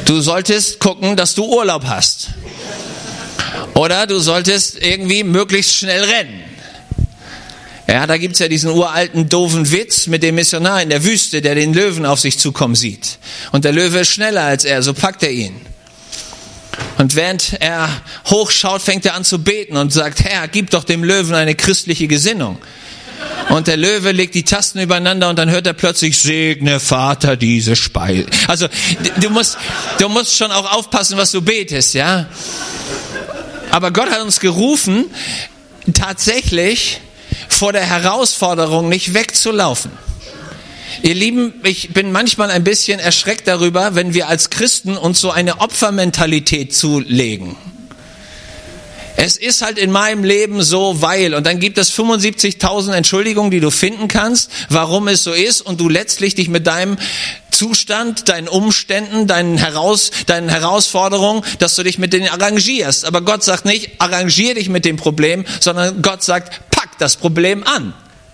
Du solltest gucken, dass du Urlaub hast. Oder du solltest irgendwie möglichst schnell rennen. Ja, da gibt's ja diesen uralten, doofen Witz mit dem Missionar in der Wüste, der den Löwen auf sich zukommen sieht. Und der Löwe ist schneller als er, so packt er ihn. Und während er hochschaut, fängt er an zu beten und sagt, Herr, gib doch dem Löwen eine christliche Gesinnung. Und der Löwe legt die Tasten übereinander und dann hört er plötzlich, segne Vater diese Speise. Also du musst schon auch aufpassen, was du betest, ja. Aber Gott hat uns gerufen, tatsächlich vor der Herausforderung nicht wegzulaufen. Ihr Lieben, ich bin manchmal ein bisschen erschreckt darüber, wenn wir als Christen uns so eine Opfermentalität zulegen. Es ist halt in meinem Leben so, weil, und dann gibt es 75.000 Entschuldigungen, die du finden kannst, warum es so ist, und du letztlich dich mit deinem Zustand, deinen Umständen, deinen Herausforderungen, dass du dich mit denen arrangierst. Aber Gott sagt nicht, arrangier dich mit dem Problem, sondern Gott sagt, pack das Problem an.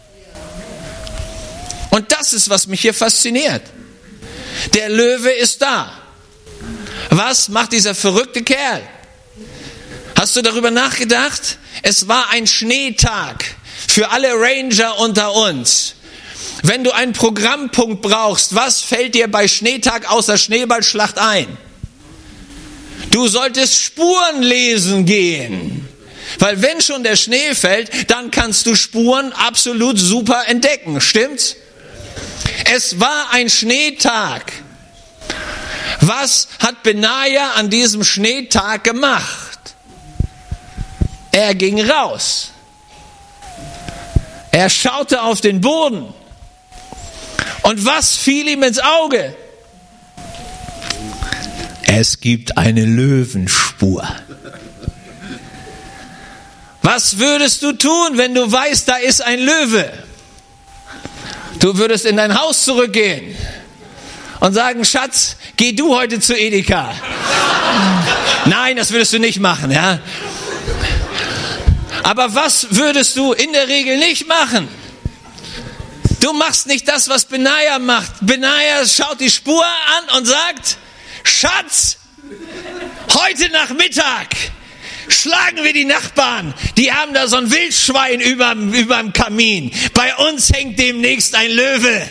Und das ist, was mich hier fasziniert. Der Löwe ist da. Was macht dieser verrückte Kerl? Hast du darüber nachgedacht? Es war ein Schneetag für alle Ranger unter uns. Wenn du einen Programmpunkt brauchst, was fällt dir bei Schneetag außer Schneeballschlacht ein? Du solltest Spuren lesen gehen. Weil wenn schon der Schnee fällt, dann kannst du Spuren absolut super entdecken. Stimmt's? Es war ein Schneetag. Was hat Benaja an diesem Schneetag gemacht? Er ging raus. Er schaute auf den Boden. Und was fiel ihm ins Auge? Es gibt eine Löwenspur. Was würdest du tun, wenn du weißt, da ist ein Löwe? Du würdest in dein Haus zurückgehen und sagen, Schatz, geh du heute zu Edeka. Nein, das würdest du nicht machen, ja. Aber was würdest du in der Regel nicht machen? Du machst nicht das, was Benaja macht. Benaja schaut die Spur an und sagt, Schatz, heute Nachmittag schlagen wir die Nachbarn. Die haben da so ein Wildschwein überm Kamin. Bei uns hängt demnächst ein Löwe.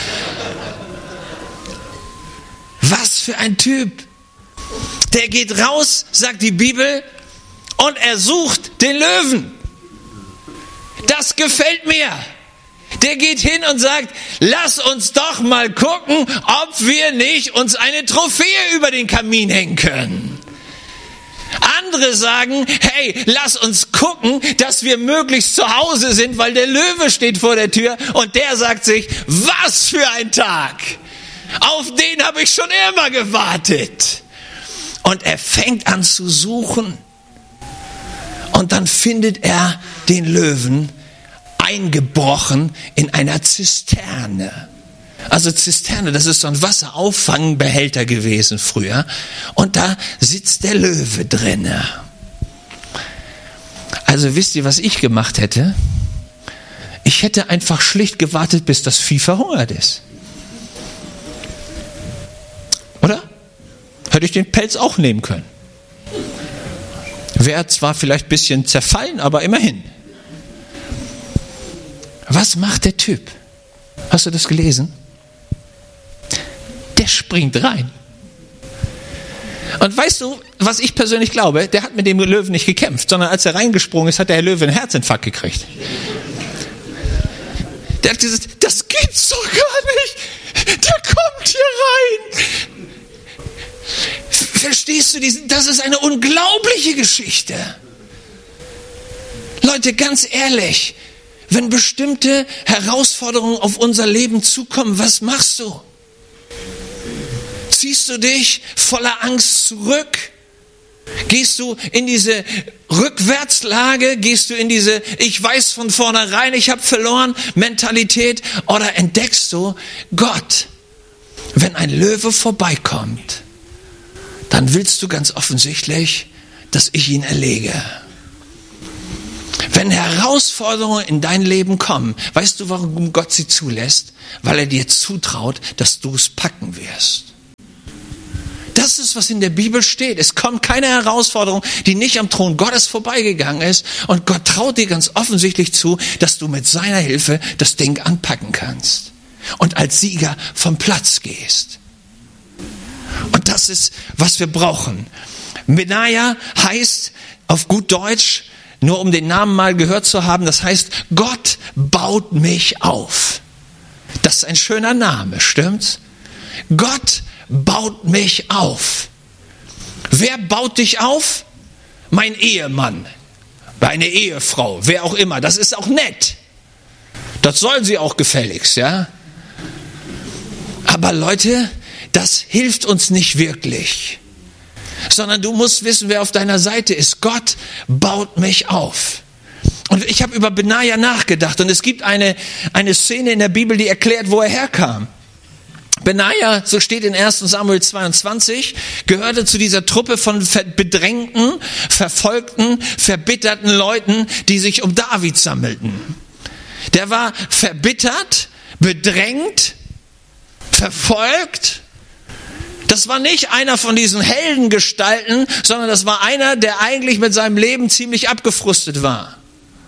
Was für ein Typ. Der geht raus, sagt die Bibel, und er sucht den Löwen. Das gefällt mir. Der geht hin und sagt, lass uns doch mal gucken, ob wir nicht uns eine Trophäe über den Kamin hängen können. Andere sagen, hey, lass uns gucken, dass wir möglichst zu Hause sind, weil der Löwe steht vor der Tür, und der sagt sich, was für ein Tag. Auf den habe ich schon immer gewartet. Und er fängt an zu suchen. Und dann findet er den Löwen eingebrochen in einer Zisterne. Also Zisterne, das ist so ein Wasserauffangbehälter gewesen früher. Und da sitzt der Löwe drinne. Also wisst ihr, was ich gemacht hätte? Ich hätte einfach schlicht gewartet, bis das Vieh verhungert ist. Oder? Hätte ich den Pelz auch nehmen können. Wäre zwar vielleicht ein bisschen zerfallen, aber immerhin. Was macht der Typ? Hast du das gelesen? Der springt rein. Und weißt du, was ich persönlich glaube? Der hat mit dem Löwen nicht gekämpft, sondern als er reingesprungen ist, hat der Löwe einen Herzinfarkt gekriegt. Der hat gesagt, das gibt's doch gar nicht. Der kommt hier rein. Verstehst du diesen? Das ist eine unglaubliche Geschichte. Leute, ganz ehrlich, wenn bestimmte Herausforderungen auf unser Leben zukommen, was machst du? Ziehst du dich voller Angst zurück? Gehst du in diese Rückwärtslage? Gehst du in diese ich weiß von vornherein, ich habe verloren Mentalität? Oder entdeckst du Gott, wenn ein Löwe vorbeikommt, dann willst du ganz offensichtlich, dass ich ihn erlege. Wenn Herausforderungen in dein Leben kommen, weißt du, warum Gott sie zulässt? Weil er dir zutraut, dass du es packen wirst. Das ist, was in der Bibel steht. Es kommt keine Herausforderung, die nicht am Thron Gottes vorbeigegangen ist. Und Gott traut dir ganz offensichtlich zu, dass du mit seiner Hilfe das Ding anpacken kannst. Und als Sieger vom Platz gehst. Und das ist, was wir brauchen. Benaja heißt auf gut Deutsch, nur um den Namen mal gehört zu haben, das heißt, Gott baut mich auf. Das ist ein schöner Name, stimmt's? Gott baut mich auf. Wer baut dich auf? Mein Ehemann, meine Ehefrau, wer auch immer. Das ist auch nett. Das sollen sie auch gefälligst, ja? Aber Leute, das hilft uns nicht wirklich. Sondern du musst wissen, wer auf deiner Seite ist. Gott baut mich auf. Und ich habe über Benaja nachgedacht. Und es gibt eine Szene in der Bibel, die erklärt, wo er herkam. Benaja, so steht in 1. Samuel 22, gehörte zu dieser Truppe von bedrängten, verfolgten, verbitterten Leuten, die sich um David sammelten. Der war verbittert, bedrängt, verfolgt. Das war nicht einer von diesen Heldengestalten, sondern das war einer, der eigentlich mit seinem Leben ziemlich abgefrustet war.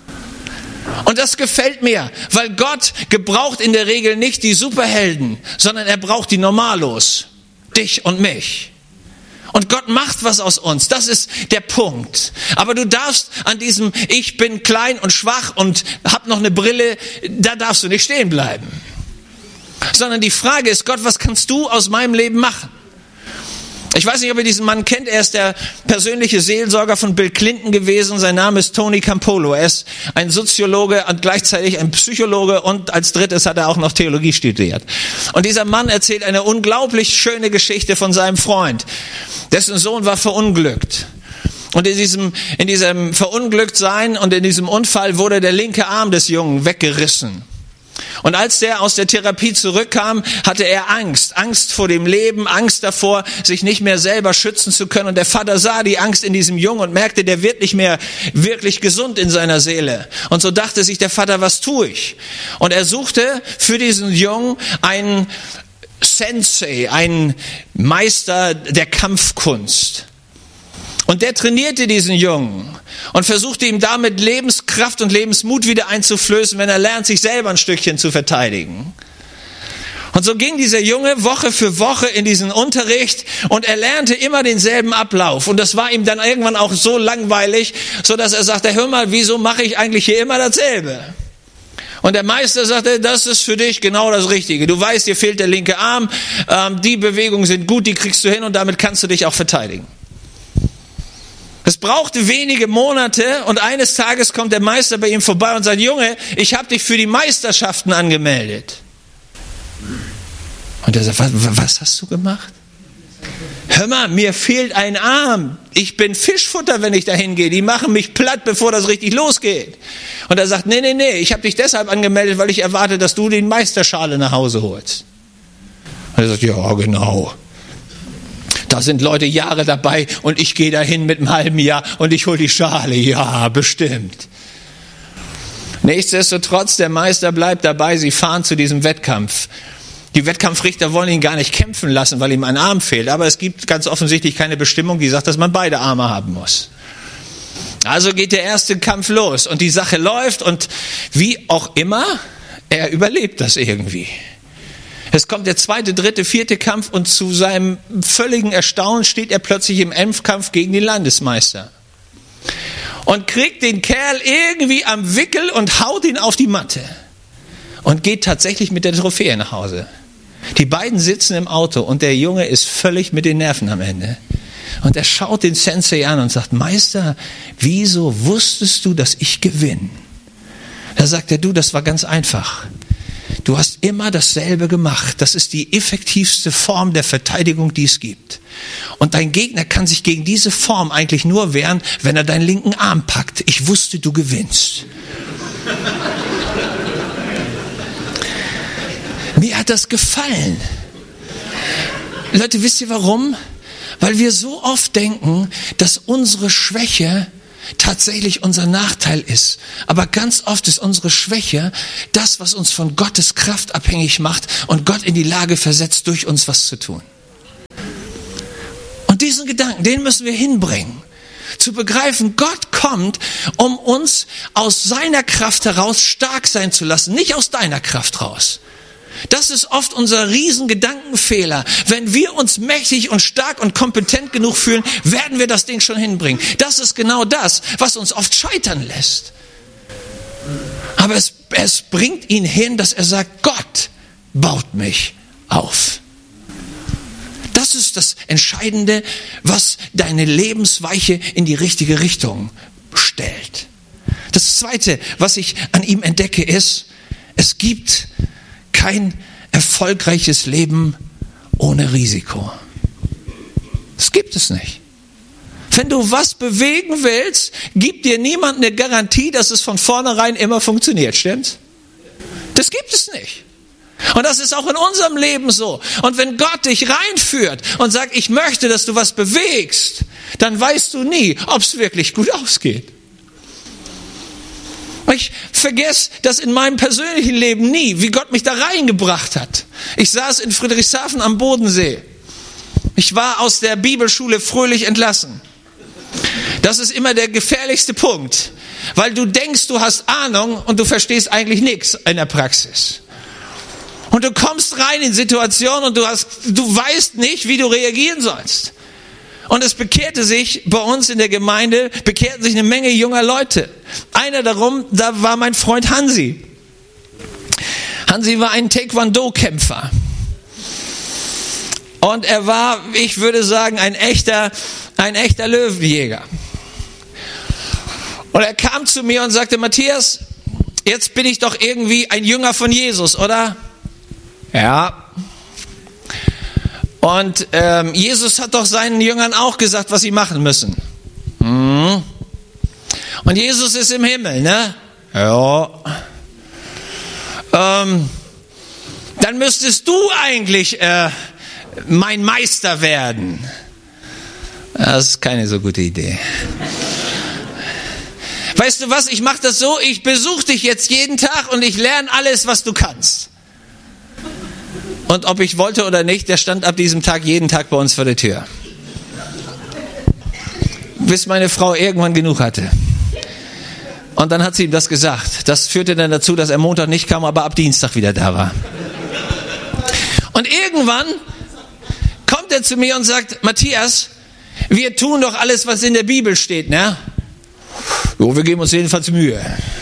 Und das gefällt mir, weil Gott gebraucht in der Regel nicht die Superhelden, sondern er braucht die Normalos, dich und mich. Und Gott macht was aus uns, das ist der Punkt. Aber du darfst an diesem, ich bin klein und schwach und hab noch eine Brille, da darfst du nicht stehen bleiben. Sondern die Frage ist, Gott, was kannst du aus meinem Leben machen? Ich weiß nicht, ob ihr diesen Mann kennt. Er ist der persönliche Seelsorger von Bill Clinton gewesen. Sein Name ist Tony Campolo. Er ist ein Soziologe und gleichzeitig ein Psychologe und als drittes hat er auch noch Theologie studiert. Und dieser Mann erzählt eine unglaublich schöne Geschichte von seinem Freund. Dessen Sohn war verunglückt. Und in diesem Verunglücktsein und in diesem Unfall wurde der linke Arm des Jungen weggerissen. Und als der aus der Therapie zurückkam, hatte er Angst vor dem Leben, Angst davor, sich nicht mehr selber schützen zu können. Und der Vater sah die Angst in diesem Jungen und merkte, der wird nicht mehr wirklich gesund in seiner Seele. Und so dachte sich der Vater, was tue ich? Und er suchte für diesen Jungen einen Sensei, einen Meister der Kampfkunst. Und der trainierte diesen Jungen und versuchte ihm damit Lebenskraft und Lebensmut wieder einzuflößen, wenn er lernt, sich selber ein Stückchen zu verteidigen. Und so ging dieser Junge Woche für Woche in diesen Unterricht und er lernte immer denselben Ablauf. Und das war ihm dann irgendwann auch so langweilig, so dass er sagte, hör mal, wieso mache ich eigentlich hier immer dasselbe? Und der Meister sagte, das ist für dich genau das Richtige. Du weißt, dir fehlt der linke Arm, die Bewegungen sind gut, die kriegst du hin und damit kannst du dich auch verteidigen. Es brauchte wenige Monate und eines Tages kommt der Meister bei ihm vorbei und sagt, Junge, ich habe dich für die Meisterschaften angemeldet. Und er sagt, was hast du gemacht? Hör mal, mir fehlt ein Arm. Ich bin Fischfutter, wenn ich da hingehe. Die machen mich platt, bevor das richtig losgeht. Und er sagt, nee, ich habe dich deshalb angemeldet, weil ich erwarte, dass du die Meisterschale nach Hause holst. Und er sagt, ja, genau. Da sind Leute Jahre dabei und ich gehe dahin mit einem halben Jahr und ich hole die Schale. Ja, bestimmt. Nichtsdestotrotz, der Meister bleibt dabei, sie fahren zu diesem Wettkampf. Die Wettkampfrichter wollen ihn gar nicht kämpfen lassen, weil ihm ein Arm fehlt. Aber es gibt ganz offensichtlich keine Bestimmung, die sagt, dass man beide Arme haben muss. Also geht der erste Kampf los und die Sache läuft und wie auch immer, er überlebt das irgendwie. Es kommt der zweite, dritte, vierte Kampf und zu seinem völligen Erstaunen steht er plötzlich im Endkampf gegen den Landesmeister. Und kriegt den Kerl irgendwie am Wickel und haut ihn auf die Matte. Und geht tatsächlich mit der Trophäe nach Hause. Die beiden sitzen im Auto und der Junge ist völlig mit den Nerven am Ende. Und er schaut den Sensei an und sagt, Meister, wieso wusstest du, dass ich gewinne? Da sagt er, du, das war ganz einfach. Du hast immer dasselbe gemacht. Das ist die effektivste Form der Verteidigung, die es gibt. Und dein Gegner kann sich gegen diese Form eigentlich nur wehren, wenn er deinen linken Arm packt. Ich wusste, du gewinnst. Mir hat das gefallen. Leute, wisst ihr warum? Weil wir so oft denken, dass unsere Schwäche tatsächlich unser Nachteil ist. Aber ganz oft ist unsere Schwäche das, was uns von Gottes Kraft abhängig macht und Gott in die Lage versetzt, durch uns was zu tun. diesen Gedanken, den müssen wir hinbringen. Zu begreifen, Gott kommt, um uns aus seiner Kraft heraus stark sein zu lassen, nicht aus deiner Kraft raus. Das ist oft unser Riesengedankenfehler. Wenn wir uns mächtig und stark und kompetent genug fühlen, werden wir das Ding schon hinbringen. Das ist genau das, was uns oft scheitern lässt. Aber es bringt ihn hin, dass er sagt, Gott baut mich auf. Das ist das Entscheidende, was deine Lebensweiche in die richtige Richtung stellt. Das Zweite, was ich an ihm entdecke, ist, es gibt kein erfolgreiches Leben ohne Risiko. Das gibt es nicht. Wenn du was bewegen willst, gibt dir niemand eine Garantie, dass es von vornherein immer funktioniert, stimmt's? Das gibt es nicht. Und das ist auch in unserem Leben so. Und wenn Gott dich reinführt und sagt, ich möchte, dass du was bewegst, dann weißt du nie, ob es wirklich gut ausgeht. Ich vergesse das in meinem persönlichen Leben nie, wie Gott mich da reingebracht hat. Ich saß in Friedrichshafen am Bodensee. Ich war aus der Bibelschule fröhlich entlassen. Das ist immer der gefährlichste Punkt, weil du denkst, du hast Ahnung und du verstehst eigentlich nichts in der Praxis. Und du kommst rein in Situationen und du weißt nicht, wie du reagieren sollst. Und es bekehrte sich bei uns in der Gemeinde, bekehrten sich eine Menge junger Leute. Einer darum, da war mein Freund Hansi. Hansi war ein Taekwondo-Kämpfer. Und er war, ich würde sagen, ein echter Löwenjäger. Und er kam zu mir und sagte, Matthias, jetzt bin ich doch irgendwie ein Jünger von Jesus, oder? Ja. Und Jesus hat doch seinen Jüngern auch gesagt, was sie machen müssen. Und Jesus ist im Himmel, ne? Ja. Dann müsstest du eigentlich mein Meister werden. Das ist keine so gute Idee. Weißt du was, ich mache das so, ich besuche dich jetzt jeden Tag und ich lerne alles, was du kannst. Und ob ich wollte oder nicht, der stand ab diesem Tag jeden Tag bei uns vor der Tür. Bis meine Frau irgendwann genug hatte. Und dann hat sie ihm das gesagt. Das führte dann dazu, dass er Montag nicht kam, aber ab Dienstag wieder da war. Und irgendwann kommt er zu mir und sagt, Matthias, wir tun doch alles, was in der Bibel steht, ne? Jo, wir geben uns jedenfalls Mühe.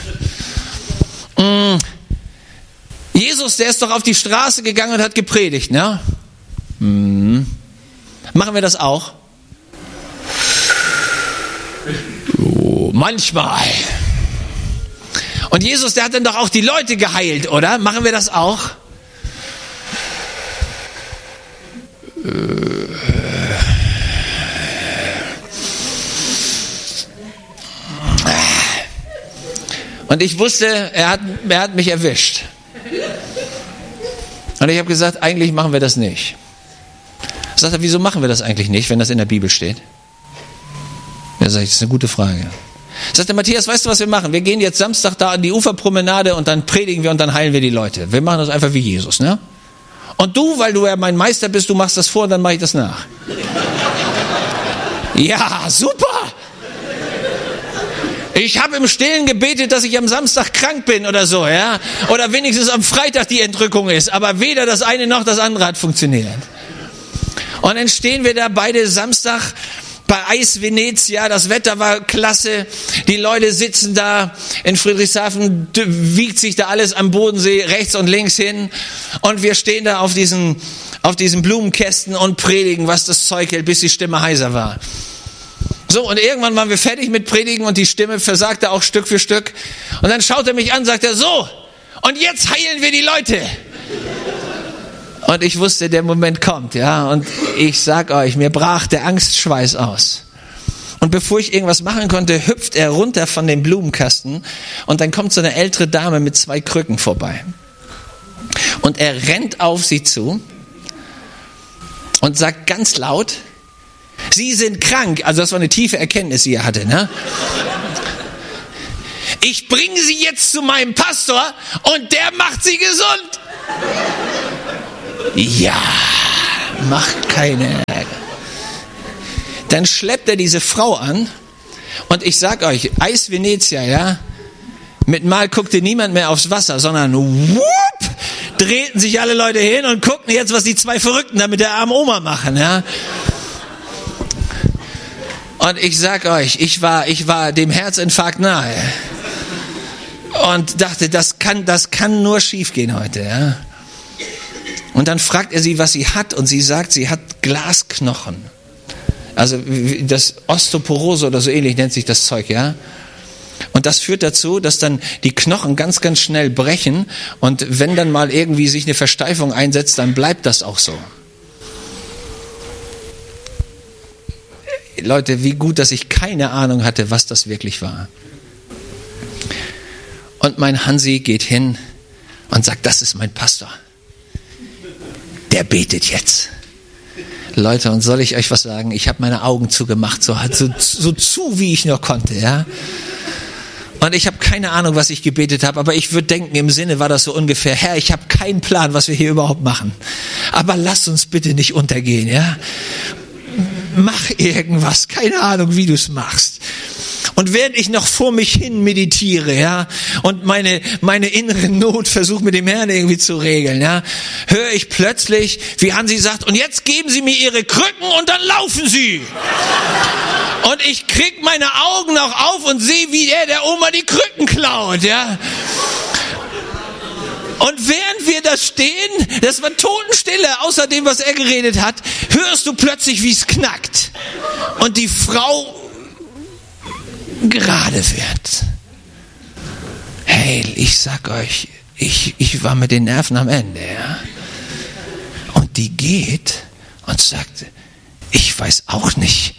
Jesus, der ist doch auf die Straße gegangen und hat gepredigt, ne? Machen wir das auch? Oh, manchmal. Und Jesus, der hat dann doch auch die Leute geheilt, oder? Machen wir das auch? Und ich wusste, er hat mich erwischt. Und ich habe gesagt, eigentlich machen wir das nicht. Sagt er, wieso machen wir das eigentlich nicht, wenn das in der Bibel steht? Ja, sag ich, das ist eine gute Frage. Sagt er, Matthias, weißt du, was wir machen? Wir gehen jetzt Samstag da an die Uferpromenade und dann predigen wir und dann heilen wir die Leute. Wir machen das einfach wie Jesus, ne? Und du, weil du ja mein Meister bist, du machst das vor und dann mache ich das nach. Ja, super! Ich habe im Stillen gebetet, dass ich am Samstag krank bin oder so, ja? Oder wenigstens am Freitag die Entrückung ist. Aber weder das eine noch das andere hat funktioniert. Und dann stehen wir da beide Samstag bei Eis Venezia. Das Wetter war klasse. Die Leute sitzen da in Friedrichshafen, wiegt sich da alles am Bodensee rechts und links hin. Und wir stehen da auf diesen Blumenkästen und predigen, was das Zeug hält, bis die Stimme heiser war. So, und irgendwann waren wir fertig mit Predigen und die Stimme versagte auch Stück für Stück. Und dann schaut er mich an und sagt er, so, und jetzt heilen wir die Leute. Und ich wusste, der Moment kommt, ja. Und ich sag euch, mir brach der Angstschweiß aus. Und bevor ich irgendwas machen konnte, hüpft er runter von dem Blumenkasten und dann kommt so eine ältere Dame mit 2 Krücken vorbei. Und er rennt auf sie zu und sagt ganz laut, Sie sind krank. Also das war eine tiefe Erkenntnis, die er hatte, ne? Ich bringe Sie jetzt zu meinem Pastor und der macht Sie gesund. Ja, mach keine. Dann schleppt er diese Frau an und ich sag euch, Eis Venezia, ja, mit Mal guckte niemand mehr aufs Wasser, sondern whoop, drehten sich alle Leute hin und guckten jetzt, was die zwei Verrückten da mit der armen Oma machen, ja. Und ich sag euch, ich war dem Herzinfarkt nahe und dachte, das kann nur schief gehen heute, ja. Und dann fragt er sie, was sie hat, und sie sagt, sie hat Glasknochen. Also das Osteoporose oder so ähnlich nennt sich das Zeug, ja. Und das führt dazu, dass dann die Knochen ganz, ganz schnell brechen, und wenn dann mal irgendwie sich eine Versteifung einsetzt, dann bleibt das auch so. Leute, wie gut, dass ich keine Ahnung hatte, was das wirklich war. Und mein Hansi geht hin und sagt, das ist mein Pastor. Der betet jetzt. Leute, und soll ich euch was sagen? Ich habe meine Augen zugemacht, so zu, wie ich nur konnte, ja. Und ich habe keine Ahnung, was ich gebetet habe, aber ich würde denken, im Sinne war das so ungefähr, Herr, ich habe keinen Plan, was wir hier überhaupt machen. Aber lass uns bitte nicht untergehen, ja. Mach irgendwas, keine Ahnung, wie du es machst. Und während ich noch vor mich hin meditiere, ja, und meine innere Not versuche mit dem Herrn irgendwie zu regeln, ja, höre ich plötzlich, wie Hansi sagt, und jetzt geben Sie mir Ihre Krücken und dann laufen Sie. Und ich krieg meine Augen noch auf und sehe, wie der Oma die Krücken klaut, ja. Und während wir da stehen, das war Totenstille, außer dem, was er geredet hat, hörst du plötzlich, wie es knackt. Und die Frau gerade wird. Hey, ich sag euch, ich war mit den Nerven am Ende, ja. Und die geht und sagt, ich weiß auch nicht.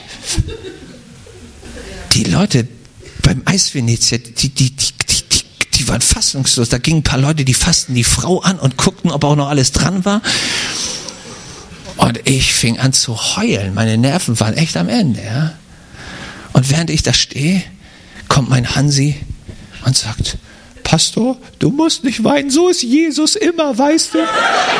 Die Leute beim Eis Venezia, die waren fassungslos. Da gingen ein paar Leute, die fassten die Frau an und guckten, ob auch noch alles dran war. Und ich fing an zu heulen. Meine Nerven waren echt am Ende, ja. Und während ich da stehe, kommt mein Hansi und sagt, Pastor, du musst nicht weinen, so ist Jesus immer, weißt du?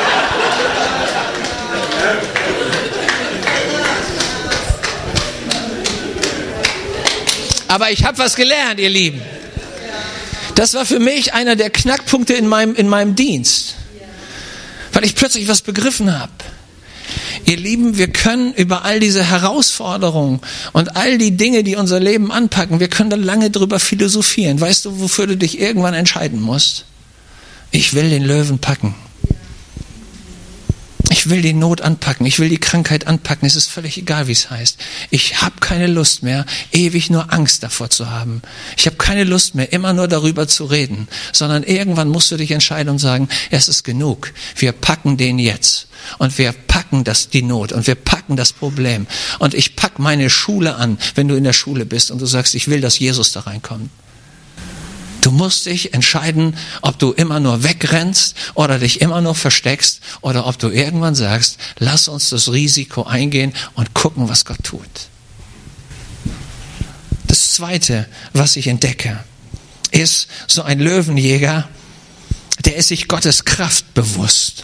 Aber ich habe was gelernt, ihr Lieben. Das war für mich einer der Knackpunkte in meinem Dienst. Weil ich plötzlich was begriffen habe. Ihr Lieben, wir können über all diese Herausforderungen und all die Dinge, die unser Leben anpacken, wir können da lange drüber philosophieren. Weißt du, wofür du dich irgendwann entscheiden musst? Ich will den Löwen packen. Ich will die Not anpacken, ich will die Krankheit anpacken, es ist völlig egal, wie es heißt. Ich habe keine Lust mehr, ewig nur Angst davor zu haben. Ich habe keine Lust mehr, immer nur darüber zu reden, sondern irgendwann musst du dich entscheiden und sagen, es ist genug, wir packen den jetzt. Und wir packen die Not und wir packen das Problem. Und ich pack meine Schule an, wenn du in der Schule bist und du sagst, ich will, dass Jesus da reinkommt. Du musst dich entscheiden, ob du immer nur wegrennst oder dich immer nur versteckst oder ob du irgendwann sagst, lass uns das Risiko eingehen und gucken, was Gott tut. Das Zweite, was ich entdecke, ist so ein Löwenjäger, der ist sich Gottes Kraft bewusst.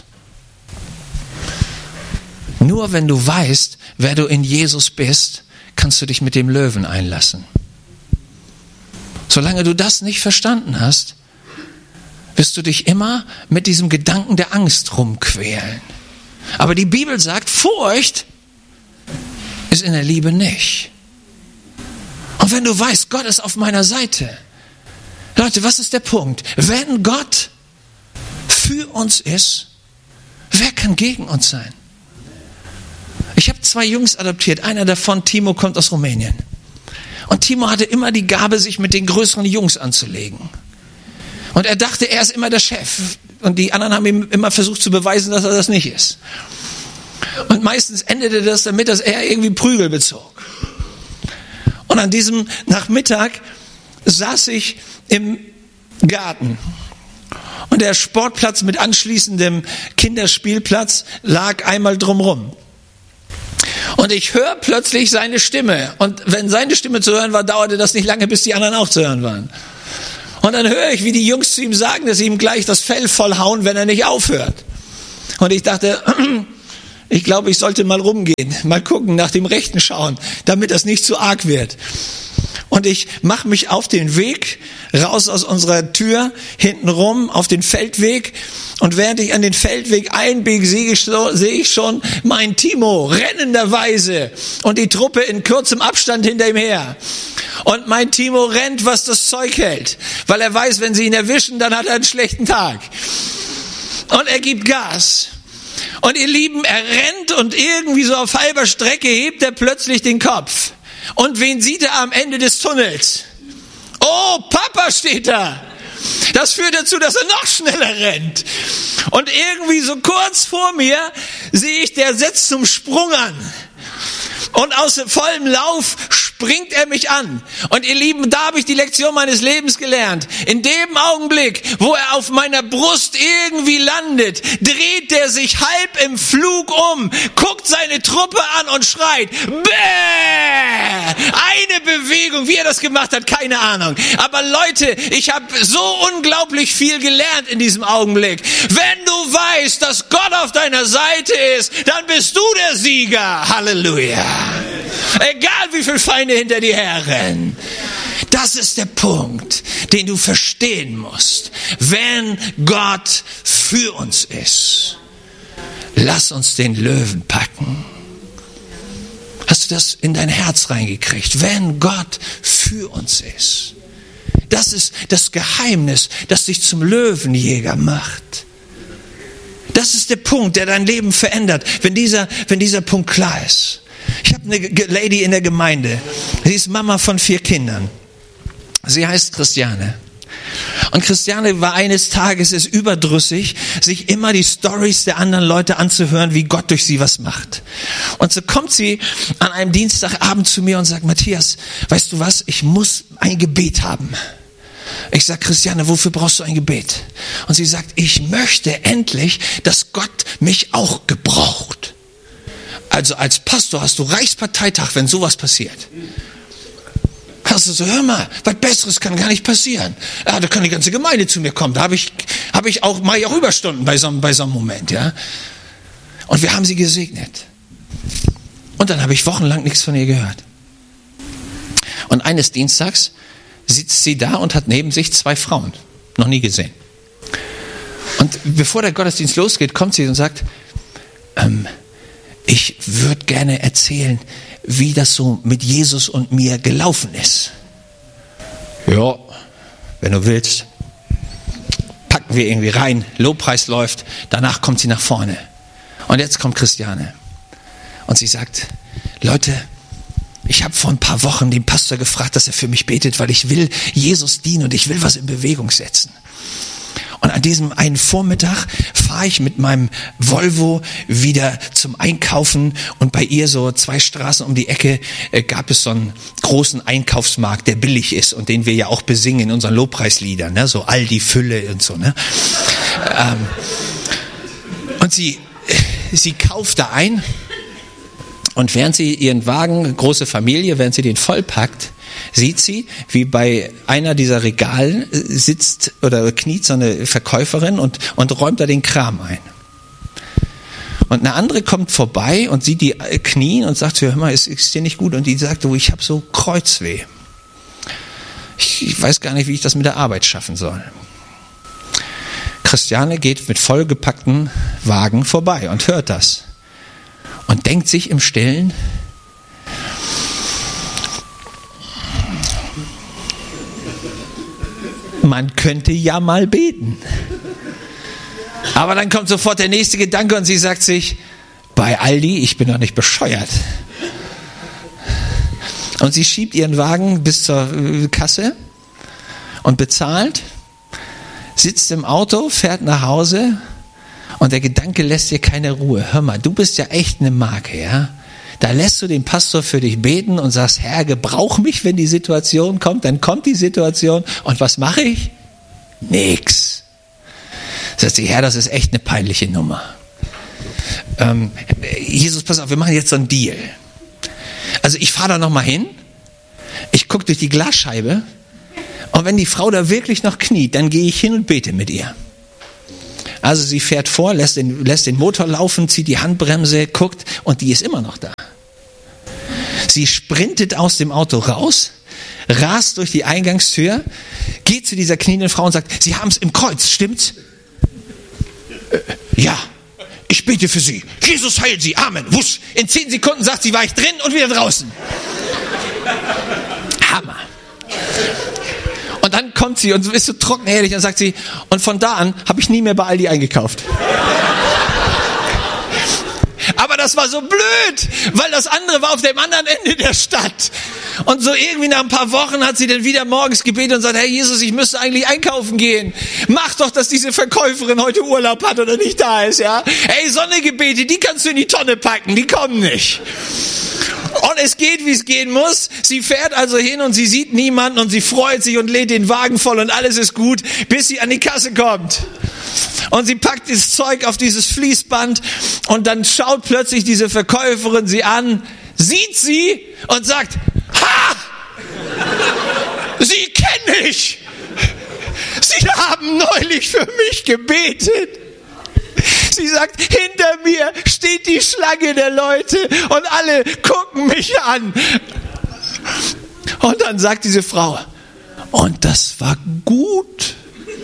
Nur wenn du weißt, wer du in Jesus bist, kannst du dich mit dem Löwen einlassen. Solange du das nicht verstanden hast, wirst du dich immer mit diesem Gedanken der Angst rumquälen. Aber die Bibel sagt, Furcht ist in der Liebe nicht. Und wenn du weißt, Gott ist auf meiner Seite. Leute, was ist der Punkt? Wenn Gott für uns ist, wer kann gegen uns sein? Ich habe 2 Jungs adoptiert. Einer davon, Timo, kommt aus Rumänien. Und Timo hatte immer die Gabe, sich mit den größeren Jungs anzulegen. Und er dachte, er ist immer der Chef. Und die anderen haben ihm immer versucht zu beweisen, dass er das nicht ist. Und meistens endete das damit, dass er irgendwie Prügel bezog. Und an diesem Nachmittag saß ich im Garten. Und der Sportplatz mit anschließendem Kinderspielplatz lag einmal drumrum. Und ich höre plötzlich seine Stimme. Und wenn seine Stimme zu hören war, dauerte das nicht lange, bis die anderen auch zu hören waren. Und dann höre ich, wie die Jungs zu ihm sagen, dass sie ihm gleich das Fell vollhauen, wenn er nicht aufhört. Und ich dachte, ich glaube, ich sollte mal rumgehen, mal gucken, nach dem Rechten schauen, damit das nicht zu arg wird. Und ich mache mich auf den Weg raus aus unserer Tür, hinten rum auf den Feldweg. Und während ich an den Feldweg einbiege, sehe ich schon meinen Timo rennenderweise und die Truppe in kurzem Abstand hinter ihm her. Und mein Timo rennt, was das Zeug hält, weil er weiß, wenn sie ihn erwischen, dann hat er einen schlechten Tag. Und er gibt Gas. Und ihr Lieben, er rennt und irgendwie so auf halber Strecke hebt er plötzlich den Kopf. Und wen sieht er am Ende des Tunnels? Oh, Papa steht da. Das führt dazu, dass er noch schneller rennt. Und irgendwie so kurz vor mir sehe ich, der setzt zum Sprung an. Und aus vollem Lauf springt er mich an. Und ihr Lieben, da habe ich die Lektion meines Lebens gelernt. In dem Augenblick, wo er auf meiner Brust irgendwie landet, dreht er sich halb im Flug um, guckt seine Truppe an und schreit, bäh! Eine Bewegung, wie er das gemacht hat, keine Ahnung. Aber Leute, ich habe so unglaublich viel gelernt in diesem Augenblick. Wenn du weißt, dass Gott auf deiner Seite ist, dann bist du der Sieger. Halleluja. Egal wie viele Feinde hinter dir herrennen. Das ist der Punkt, den du verstehen musst. Wenn Gott für uns ist, lass uns den Löwen packen. Hast du das in dein Herz reingekriegt? Wenn Gott für uns ist. Das ist das Geheimnis, das dich zum Löwenjäger macht. Das ist der Punkt, der dein Leben verändert, wenn dieser Punkt klar ist. Ich habe eine Lady in der Gemeinde, sie ist Mama von 4 Kindern. Sie heißt Christiane. Und Christiane war eines Tages ist überdrüssig, sich immer die Storys der anderen Leute anzuhören, wie Gott durch sie was macht. Und so kommt sie an einem Dienstagabend zu mir und sagt, Matthias, weißt du was, ich muss ein Gebet haben. Ich sag, Christiane, wofür brauchst du ein Gebet? Und sie sagt, ich möchte endlich, dass Gott mich auch gebraucht. Also als Pastor hast du Reichsparteitag, wenn sowas passiert. Hast du so, hör mal, was Besseres kann gar nicht passieren. Ja, da kann die ganze Gemeinde zu mir kommen. Da mache ich auch Überstunden bei so einem Moment, ja. Und wir haben sie gesegnet. Und dann habe ich wochenlang nichts von ihr gehört. Und eines Dienstags sitzt sie da und hat neben sich 2 Frauen. Noch nie gesehen. Und bevor der Gottesdienst losgeht, kommt sie und sagt, ich würde gerne erzählen, wie das so mit Jesus und mir gelaufen ist. Ja, wenn du willst. Packen wir irgendwie rein, Lobpreis läuft, danach kommt sie nach vorne. Und jetzt kommt Christiane. Und sie sagt, Leute, ich habe vor ein paar Wochen den Pastor gefragt, dass er für mich betet, weil ich will Jesus dienen und ich will was in Bewegung setzen. Und an diesem einen Vormittag fahre ich mit meinem Volvo wieder zum Einkaufen und bei ihr so 2 Straßen um die Ecke gab es so einen großen Einkaufsmarkt, der billig ist und den wir ja auch besingen in unseren Lobpreisliedern, ne? So Aldi Fülle und so. Ne? Und sie kauft da ein und während sie ihren Wagen, große Familie, während sie den vollpackt, sieht sie, wie bei einer dieser Regalen sitzt oder kniet so eine Verkäuferin und räumt da den Kram ein. Und eine andere kommt vorbei und sieht die knien und sagt, hör mal, ist dir nicht gut? Und die sagt, ich habe so Kreuzweh. Ich weiß gar nicht, wie ich das mit der Arbeit schaffen soll. Christiane geht mit vollgepackten Wagen vorbei und hört das. Und denkt sich im Stillen, man könnte ja mal beten. Aber dann kommt sofort der nächste Gedanke und sie sagt sich, bei Aldi, ich bin doch nicht bescheuert. Und sie schiebt ihren Wagen bis zur Kasse und bezahlt, sitzt im Auto, fährt nach Hause und der Gedanke lässt ihr keine Ruhe. Hör mal, du bist ja echt eine Marke, ja? Da lässt du den Pastor für dich beten und sagst, Herr, gebrauch mich, wenn die Situation kommt. Dann kommt die Situation und was mache ich? Nix. Sagt sie, Herr, das ist echt eine peinliche Nummer. Jesus, pass auf, wir machen jetzt so einen Deal. Also ich fahre da nochmal hin, ich gucke durch die Glasscheibe und wenn die Frau da wirklich noch kniet, dann gehe ich hin und bete mit ihr. Also sie fährt vor, lässt den Motor laufen, zieht die Handbremse, guckt und die ist immer noch da. Sie sprintet aus dem Auto raus, rast durch die Eingangstür, geht zu dieser knienden Frau und sagt, Sie haben es im Kreuz, stimmt's? Ja, ich bete für Sie. Jesus heilt Sie, Amen. Wusch. In 10 Sekunden sagt sie, war ich drin und wieder draußen. Hammer. Und dann kommt sie und ist so trockenherzig und sagt sie, und von da an habe ich nie mehr bei Aldi eingekauft. Aber das war so blöd, weil das andere war auf dem anderen Ende der Stadt. Und so irgendwie nach ein paar Wochen hat sie dann wieder morgens gebetet und sagt, Herr Jesus, ich müsste eigentlich einkaufen gehen. Mach doch, dass diese Verkäuferin heute Urlaub hat oder nicht da ist, ja. Ey, Sonnegebete, die kannst du in die Tonne packen, die kommen nicht. Und es geht, wie es gehen muss. Sie fährt also hin und sie sieht niemanden und sie freut sich und lädt den Wagen voll und alles ist gut, bis sie an die Kasse kommt. Und sie packt das Zeug auf dieses Fließband und dann schaut plötzlich diese Verkäuferin sie an, sieht sie und sagt, ha! Sie kenne ich! Sie haben neulich für mich gebetet. Sie sagt, hinter mir steht die Schlange der Leute und alle gucken mich an. Und dann sagt diese Frau, und das war gut.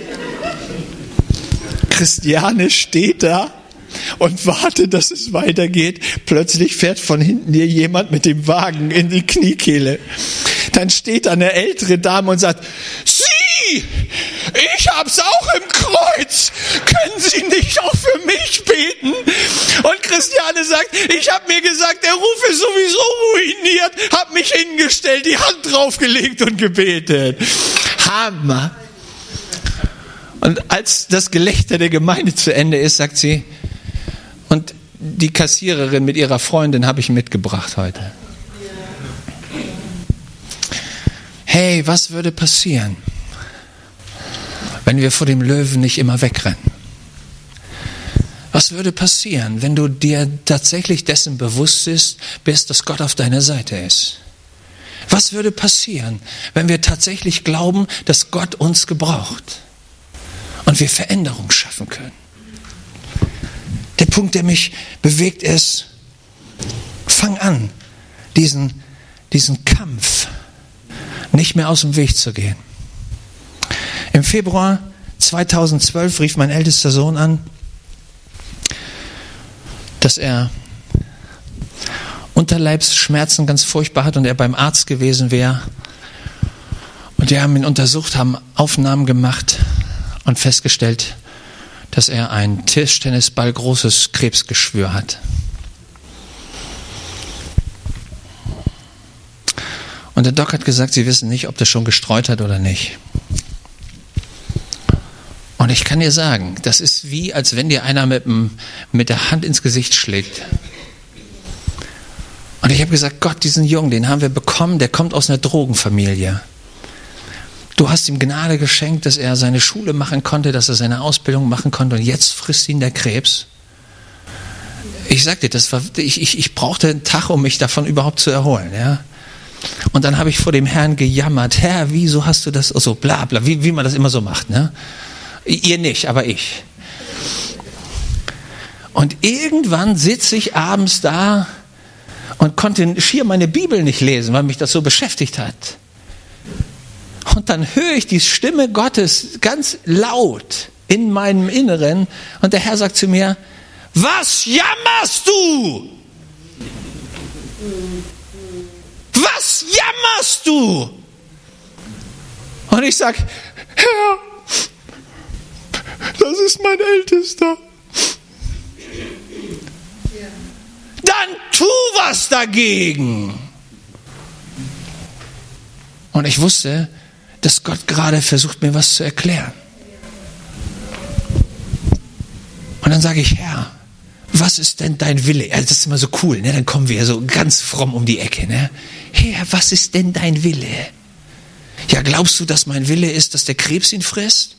Christiane steht da und wartet, dass es weitergeht. Plötzlich fährt von hinten ihr jemand mit dem Wagen in die Kniekehle. Dann steht da eine ältere Dame und sagt, Sie, ich hab's auch im Kreuz. Können Sie nicht auch für mich beten? Und Christiane sagt, ich habe mir gesagt, der Ruf ist sowieso ruiniert, hab mich hingestellt, die Hand draufgelegt und gebetet. Hammer. Und als das Gelächter der Gemeinde zu Ende ist, sagt sie, und die Kassiererin mit ihrer Freundin habe ich mitgebracht heute. Hey, was würde passieren, wenn wir vor dem Löwen nicht immer wegrennen? Was würde passieren, wenn du dir tatsächlich dessen bewusst bist, dass Gott auf deiner Seite ist? Was würde passieren, wenn wir tatsächlich glauben, dass Gott uns gebraucht und wir Veränderung schaffen können? Der Punkt, der mich bewegt, ist, fang an, diesen Kampf nicht mehr aus dem Weg zu gehen. Im Februar 2012 rief mein ältester Sohn an, dass er Unterleibsschmerzen ganz furchtbar hat und er beim Arzt gewesen wäre. Und die haben ihn untersucht, haben Aufnahmen gemacht und festgestellt, dass er ein Tischtennisball großes Krebsgeschwür hat. Und der Doc hat gesagt, sie wissen nicht, ob das schon gestreut hat oder nicht. Und ich kann dir sagen, das ist wie, als wenn dir einer mit der Hand ins Gesicht schlägt. Und ich habe gesagt, Gott, diesen Jungen, den haben wir bekommen, der kommt aus einer Drogenfamilie. Du hast ihm Gnade geschenkt, dass er seine Schule machen konnte, dass er seine Ausbildung machen konnte und jetzt frisst ihn der Krebs. Ich sagte, ich brauchte einen Tag, um mich davon überhaupt zu erholen, ja. Und dann habe ich vor dem Herrn gejammert, Herr, wieso hast du das, so bla bla, wie man das immer so macht, ne? Ihr nicht, aber ich. Und irgendwann sitze ich abends da und konnte schier meine Bibel nicht lesen, weil mich das so beschäftigt hat. Und dann höre ich die Stimme Gottes ganz laut in meinem Inneren und der Herr sagt zu mir, was jammerst du? Was jammerst du? Und ich sage, Herr, das ist mein Ältester. Dann tu was dagegen. Und ich wusste, dass Gott gerade versucht, mir was zu erklären. Und dann sage ich, Herr, was ist denn dein Wille? Ja, das ist immer so cool, ne? Dann kommen wir so ganz fromm um die Ecke. Ne? Herr, was ist denn dein Wille? Ja, glaubst du, dass mein Wille ist, dass der Krebs ihn frisst?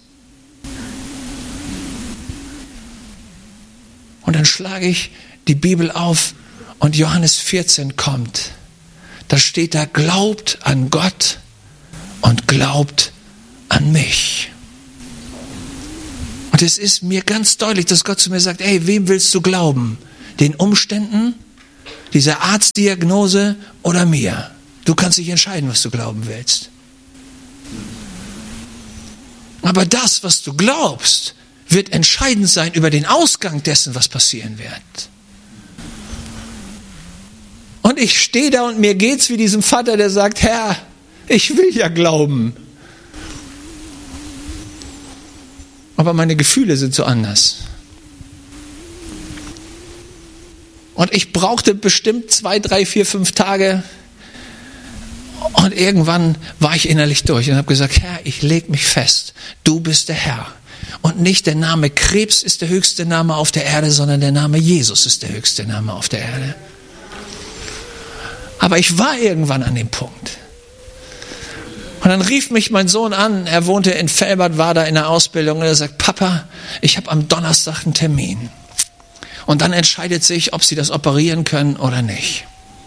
Und dann schlage ich die Bibel auf und Johannes 14 kommt. Da steht da, glaubt an Gott und glaubt an mich. Und Und es ist mir ganz deutlich, dass Gott zu mir sagt, ey, wem willst du glauben? Den Umständen, dieser Arztdiagnose oder mir? Du kannst dich entscheiden, was du glauben willst. Aber das, was du glaubst, wird entscheidend sein über den Ausgang dessen, was passieren wird. Und ich stehe da und mir geht's wie diesem Vater, der sagt, Herr, ich will ja glauben. Aber meine Gefühle sind so anders. Und ich brauchte bestimmt 2, 3, 4, 5 Tage. Und irgendwann war ich innerlich durch und habe gesagt, Herr, ich leg mich fest. Du bist der Herr. Und nicht der Name Krebs ist der höchste Name auf der Erde, sondern der Name Jesus ist der höchste Name auf der Erde. Aber ich war irgendwann an dem Punkt. Und dann rief mich mein Sohn an, er wohnte in Velbert, war da in der Ausbildung und er sagt, Papa, ich habe am Donnerstag einen Termin. Und dann entscheidet sich, ob sie das operieren können oder nicht.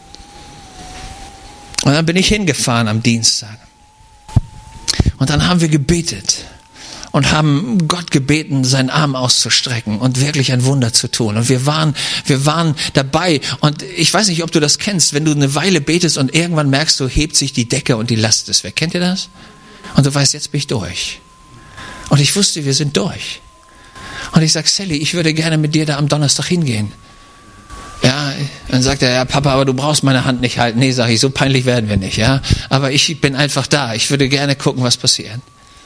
Und dann bin ich hingefahren am Dienstag. Und dann haben wir gebetet und haben Gott gebeten, seinen Arm auszustrecken und wirklich ein Wunder zu tun. Und wir waren dabei. Und ich weiß nicht, ob du das kennst, wenn du eine Weile betest und irgendwann merkst du, hebt sich die Decke und die Last ist weg. Kennt ihr das? Und du weißt, jetzt bin ich durch. Und ich wusste, wir sind durch. Und ich sage, Sally, ich würde gerne mit dir da am Donnerstag hingehen. Ja, dann sagt er, ja Papa, aber du brauchst meine Hand nicht halten. Nee, sage ich, so peinlich werden wir nicht. Ja, aber ich bin einfach da. Ich würde gerne gucken, was passiert.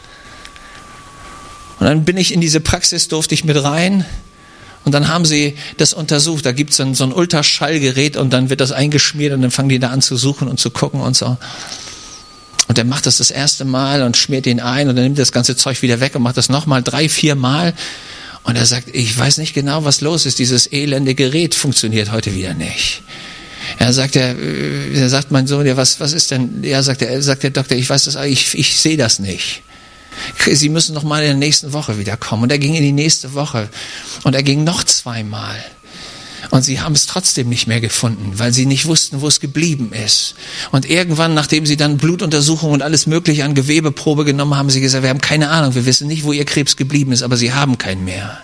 Und dann bin ich in diese Praxis, durfte ich mit rein. Und dann haben sie das untersucht. Da gibt es so ein Ultraschallgerät und dann wird das eingeschmiert und dann fangen die da an zu suchen und zu gucken und so. Und der macht das erste Mal und schmiert ihn ein und dann nimmt das ganze Zeug wieder weg und macht das nochmal 3, 4 Mal. Und er sagt, ich weiß nicht genau, was los ist. Dieses elende Gerät funktioniert heute wieder nicht. Er sagt mein Sohn, ja, was ist denn? Er sagt der Doktor, ich weiß das, ich sehe das nicht. Sie müssen noch mal in der nächsten Woche wiederkommen. Und er ging in die nächste Woche. Und er ging noch 2 Mal. Und sie haben es trotzdem nicht mehr gefunden, weil sie nicht wussten, wo es geblieben ist. Und irgendwann, nachdem sie dann Blutuntersuchungen und alles Mögliche an Gewebeprobe genommen haben, sie gesagt, wir haben keine Ahnung, wir wissen nicht, wo ihr Krebs geblieben ist, aber sie haben keinen mehr.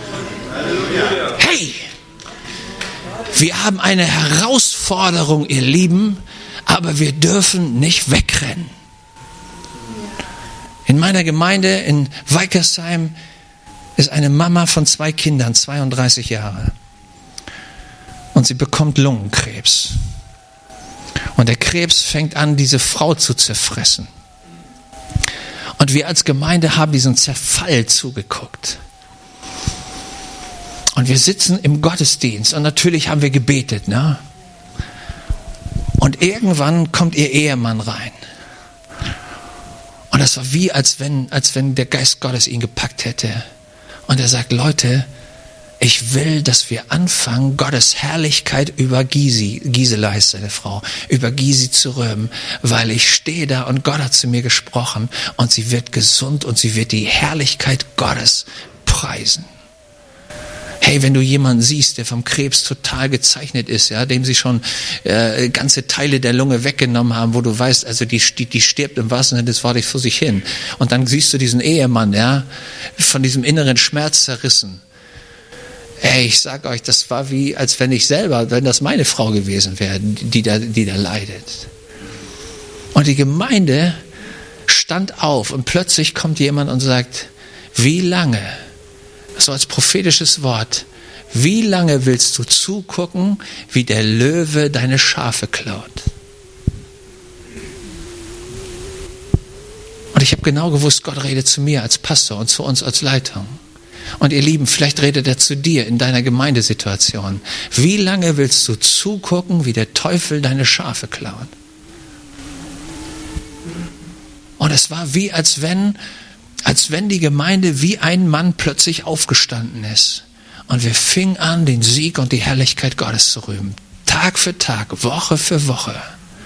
Hey! Wir haben eine Herausforderung, ihr Lieben, aber wir dürfen nicht wegrennen. In meiner Gemeinde in Weikersheim ist eine Mama von 2 Kindern, 32 Jahre. Und sie bekommt Lungenkrebs. Und der Krebs fängt an, diese Frau zu zerfressen. Und wir als Gemeinde haben diesen Zerfall zugeguckt. Und wir sitzen im Gottesdienst und natürlich haben wir gebetet, ne? Und irgendwann kommt ihr Ehemann rein. Und das war wie, als wenn der Geist Gottes ihn gepackt hätte. Und er sagt, Leute, ich will, dass wir anfangen, Gottes Herrlichkeit über Gisela heißt seine Frau, über Gysi zu rühmen, weil ich stehe da und Gott hat zu mir gesprochen und sie wird gesund und sie wird die Herrlichkeit Gottes preisen. Hey, wenn du jemanden siehst, der vom Krebs total gezeichnet ist, ja, dem sie schon ganze Teile der Lunge weggenommen haben, wo du weißt, also die stirbt im wahrsten Sinne des Wortes vor sich hin. Und dann siehst du diesen Ehemann, ja, von diesem inneren Schmerz zerrissen. Ey, ich sag euch, das war wie, als wenn das meine Frau gewesen wäre, die da leidet. Und die Gemeinde stand auf und plötzlich kommt jemand und sagt, wie lange, so als prophetisches Wort, wie lange willst du zugucken, wie der Löwe deine Schafe klaut? Und ich habe genau gewusst, Gott redet zu mir als Pastor und zu uns als Leitung. Und ihr Lieben, vielleicht redet er zu dir in deiner Gemeindesituation. Wie lange willst du zugucken, wie der Teufel deine Schafe klaut? Und es war wie, als wenn die Gemeinde wie ein Mann plötzlich aufgestanden ist. Und wir fingen an, den Sieg und die Herrlichkeit Gottes zu rühmen. Tag für Tag, Woche für Woche.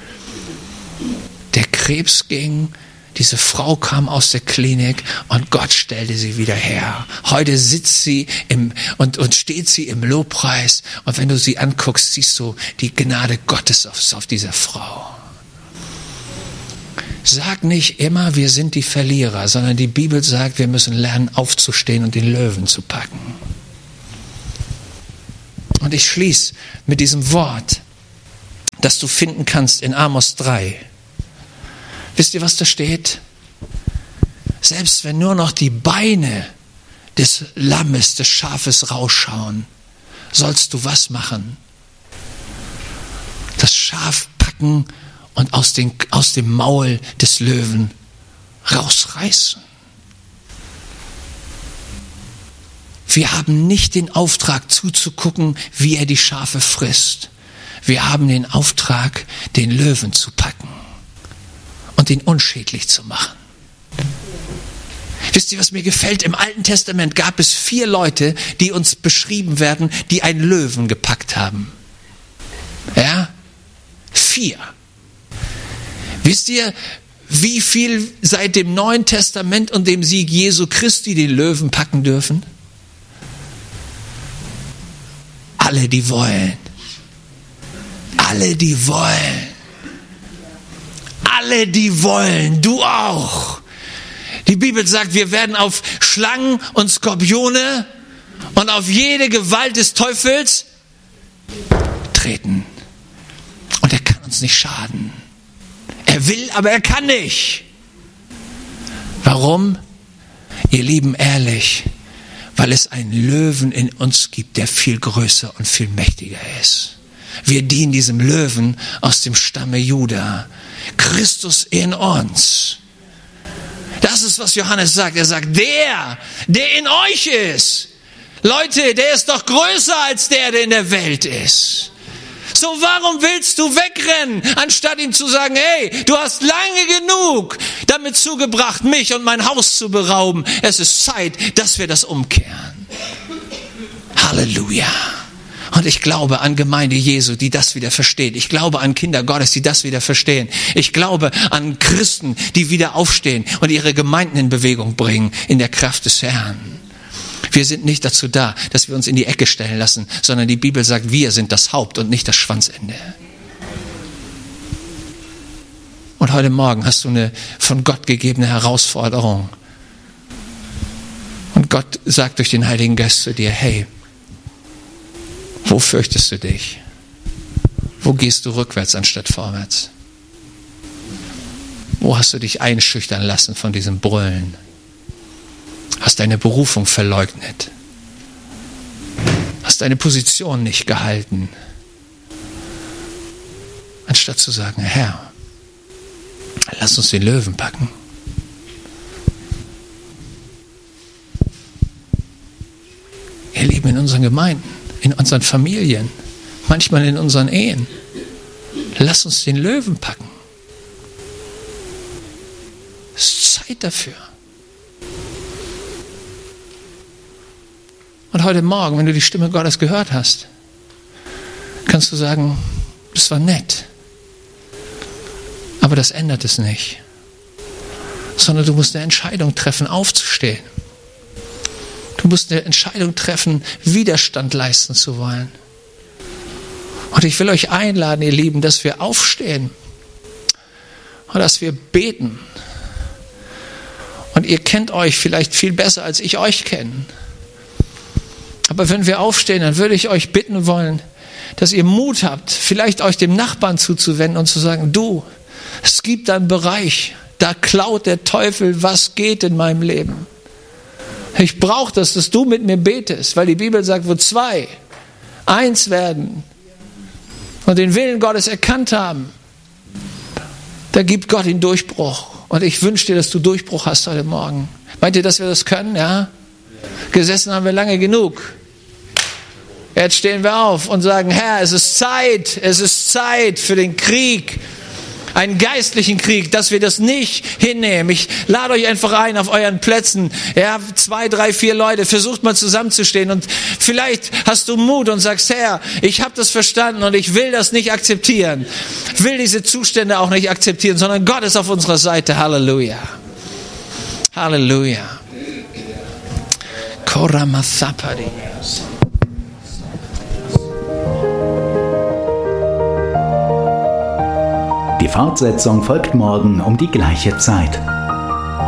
Der Krebs ging. Diese Frau kam aus der Klinik und Gott stellte sie wieder her. Heute sitzt sie und steht sie im Lobpreis. Und wenn du sie anguckst, siehst du die Gnade Gottes auf dieser Frau. Sag nicht immer, wir sind die Verlierer, sondern die Bibel sagt, wir müssen lernen, aufzustehen und den Löwen zu packen. Und ich schließe mit diesem Wort, das du finden kannst in Amos 3. Wisst ihr, was da steht? Selbst wenn nur noch die Beine des Lammes, des Schafes rausschauen, sollst du was machen? Das Schaf packen und aus dem Maul des Löwen rausreißen. Wir haben nicht den Auftrag zuzugucken, wie er die Schafe frisst. Wir haben den Auftrag, den Löwen zu packen und ihn unschädlich zu machen. Wisst ihr, was mir gefällt? Im Alten Testament gab es 4 Leute, die uns beschrieben werden, die einen Löwen gepackt haben. Ja? 4. Wisst ihr, wie viel seit dem Neuen Testament und dem Sieg Jesu Christi den Löwen packen dürfen? Alle, die wollen. Alle, die wollen. Alle, die wollen. Du auch. Die Bibel sagt, wir werden auf Schlangen und Skorpione und auf jede Gewalt des Teufels treten. Und er kann uns nicht schaden. Er will, aber er kann nicht. Warum? Ihr Lieben, ehrlich, weil es einen Löwen in uns gibt, der viel größer und viel mächtiger ist. Wir dienen diesem Löwen aus dem Stamme Juda. Christus in uns. Das ist, was Johannes sagt. Er sagt, der in euch ist. Leute, der ist doch größer als der in der Welt ist. So, warum willst du wegrennen, anstatt ihm zu sagen, hey, du hast lange genug damit zugebracht, mich und mein Haus zu berauben. Es ist Zeit, dass wir das umkehren. Halleluja. Und ich glaube an Gemeinde Jesu, die das wieder versteht. Ich glaube an Kinder Gottes, die das wieder verstehen. Ich glaube an Christen, die wieder aufstehen und ihre Gemeinden in Bewegung bringen, in der Kraft des Herrn. Wir sind nicht dazu da, dass wir uns in die Ecke stellen lassen, sondern die Bibel sagt, wir sind das Haupt und nicht das Schwanzende. Und heute Morgen hast du eine von Gott gegebene Herausforderung. Und Gott sagt durch den Heiligen Geist zu dir, hey, wo fürchtest du dich? Wo gehst du rückwärts anstatt vorwärts? Wo hast du dich einschüchtern lassen von diesem Brüllen? Hast deine Berufung verleugnet? Hast deine Position nicht gehalten? Anstatt zu sagen, Herr, lass uns den Löwen packen. Ihr Lieben, in unseren Gemeinden, in unseren Familien, manchmal in unseren Ehen, lass uns den Löwen packen. Es ist Zeit dafür. Und heute Morgen, wenn du die Stimme Gottes gehört hast, kannst du sagen, das war nett. Aber das ändert es nicht. Sondern du musst eine Entscheidung treffen, aufzustehen. Du musst eine Entscheidung treffen, Widerstand leisten zu wollen. Und ich will euch einladen, ihr Lieben, dass wir aufstehen und dass wir beten. Und ihr kennt euch vielleicht viel besser, als ich euch kenne. Aber wenn wir aufstehen, dann würde ich euch bitten wollen, dass ihr Mut habt, vielleicht euch dem Nachbarn zuzuwenden und zu sagen, du, es gibt einen Bereich, da klaut der Teufel, was geht in meinem Leben. Ich brauche das, dass du mit mir betest, weil die Bibel sagt, wo 2 eins werden und den Willen Gottes erkannt haben, da gibt Gott den Durchbruch. Und ich wünsche dir, dass du Durchbruch hast heute Morgen. Meint ihr, dass wir das können? Ja? Gesessen haben wir lange genug. Jetzt stehen wir auf und sagen, Herr, es ist Zeit für den Krieg, einen geistlichen Krieg, dass wir das nicht hinnehmen. Ich lade euch einfach ein auf euren Plätzen, ja, 2, 3, 4 Leute, versucht mal zusammenzustehen und vielleicht hast du Mut und sagst, Herr, ich habe das verstanden und ich will das nicht akzeptieren, will diese Zustände auch nicht akzeptieren, sondern Gott ist auf unserer Seite. Halleluja. Halleluja. Koramathapadi. Die Fortsetzung folgt morgen um die gleiche Zeit.